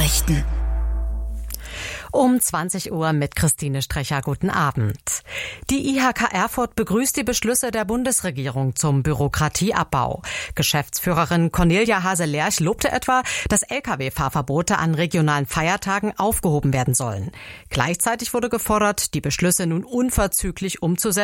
Nachrichten. Um 20 Uhr mit Christine Strecher. Guten Abend. Die IHK Erfurt begrüßt die Beschlüsse der Bundesregierung zum Bürokratieabbau. Geschäftsführerin Cornelia Hase-Lerch lobte etwa, dass Lkw-Fahrverbote an regionalen Feiertagen aufgehoben werden sollen. Gleichzeitig wurde gefordert, die Beschlüsse nun unverzüglich umzusetzen